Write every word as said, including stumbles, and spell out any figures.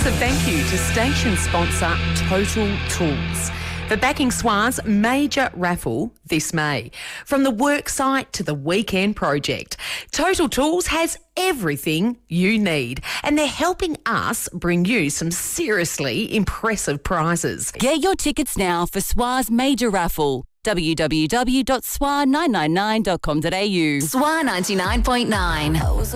massive thank you to station sponsor Total Tools for backing S W A's major raffle this May. From the worksite to the weekend project, Total Tools has everything you need, and they're helping us bring you some seriously impressive prizes. Get your tickets now for S W A's major raffle. w w w dot s w a nine nine nine dot com dot a u. S W A ninety-nine point nine.